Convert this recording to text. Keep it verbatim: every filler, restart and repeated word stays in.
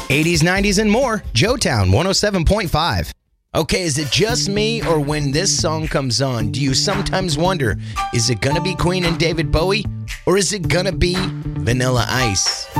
eighties, nineties, and more. Joetown one oh seven point five. Okay, is it just me, or when this song comes on, do you sometimes wonder, is it gonna be Queen and David Bowie, or is it gonna be Vanilla Ice?